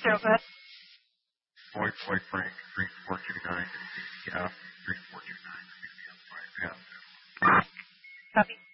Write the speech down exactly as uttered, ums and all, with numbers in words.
zero, go ahead. Floyd, Floyd, Frank, three four two nine, C C F, three four two nine, C C F five. Yeah. Copy.